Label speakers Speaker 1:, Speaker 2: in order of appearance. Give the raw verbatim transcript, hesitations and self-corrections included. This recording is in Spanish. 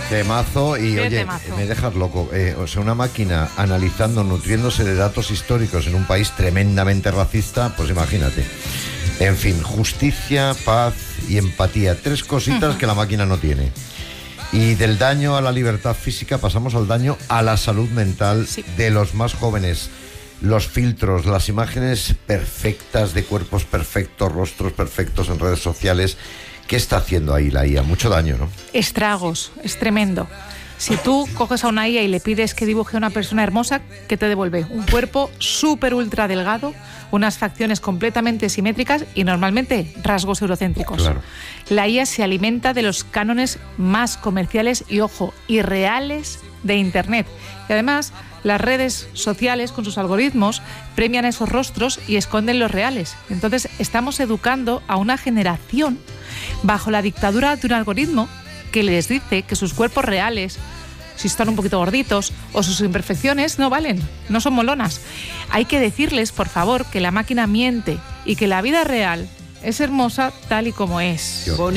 Speaker 1: Temazo y
Speaker 2: Qué
Speaker 1: oye,
Speaker 2: temazo.
Speaker 1: me dejas loco. Eh, o sea, una máquina analizando, nutriéndose de datos históricos en un país tremendamente racista, pues imagínate. En fin, justicia, paz y empatía. Tres cositas uh-huh. que la máquina no tiene. Y del daño a la libertad física pasamos al daño a la salud mental sí. de los más jóvenes. Los filtros, las imágenes perfectas de cuerpos perfectos, rostros perfectos en redes sociales. ¿Qué está haciendo ahí la I A? Mucho daño, ¿no?
Speaker 2: Estragos, es tremendo. Si tú coges a una I A y le pides que dibuje a una persona hermosa, ¿qué te devuelve? Un cuerpo súper ultra delgado, unas facciones completamente simétricas y normalmente rasgos eurocéntricos.
Speaker 1: Claro.
Speaker 2: La I A se alimenta de los cánones más comerciales y, ojo, irreales de Internet. Y además, las redes sociales, con sus algoritmos, premian esos rostros y esconden los reales. Entonces, estamos educando a una generación bajo la dictadura de un algoritmo que les dice que sus cuerpos reales, si están un poquito gorditos o sus imperfecciones, no valen, no son molonas. Hay que decirles, por favor, que la máquina miente y que la vida real es hermosa tal y como es.